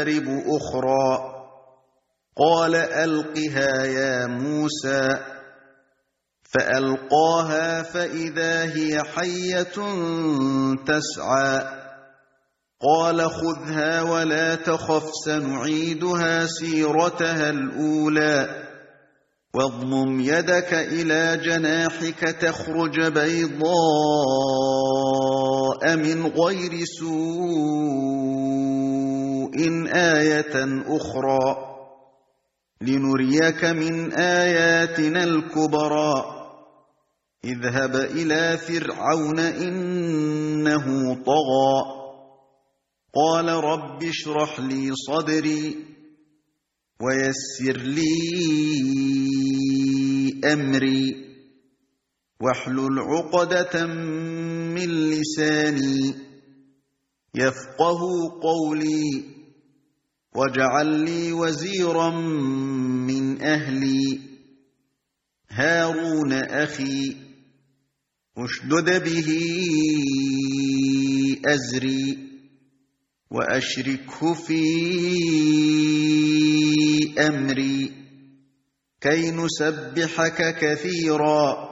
تَضْرِبُ أُخْرَىٰ قَالَ أَلْقِهَا يَا مُوسَىٰ فَأَلْقَاهَا فَإِذَا هِيَ حَيَّةٌ تَسْعَىٰ قَالَ خُذْهَا وَلَا تَخَفْ سَنُعِيدُهَا سِيرَتَهَا الْأُولَىٰ وَاضْمُمْ يَدَكَ إِلَىٰ جَنَاحِكَ تَخْرُجْ بَيْضَاءَ مِنْ غَيْرِ سُوءٍ آيَةً أُخْرَىٰ لِنُرِيَكَ مِنْ آيَاتِنَا الْكُبْرَى اذْهَبْ إِلَىٰ فِرْعَوْنَ إِنَّهُ طَغَىٰ قَالَ رَبِّ اشْرَحْ لِي صَدْرِي وَيَسِّرْ لِي أَمْرِي وَاحْلُلْ عُقْدَةً مِّن لِّسَانِي يَفْقَهُوا قَوْلِي وَاجْعَل لِّي وَزِيرًا مِّنْ أَهْلِي هَارُونَ أَخِي اشْدُدْ بِهِ أَزْرِي وَأَشْرِكْهُ فِي أَمْرِي كَيْ نُسَبِّحَكَ كَثِيرًا